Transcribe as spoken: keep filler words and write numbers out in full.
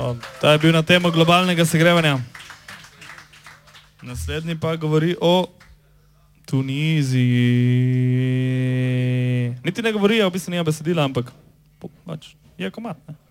Bravo. Ta je bil na temo globalnega segrevanja. Naslednji pa govori o Tuniziji. Niti ne govori, v bistvu nima besedila, ampak pač je komad, ne?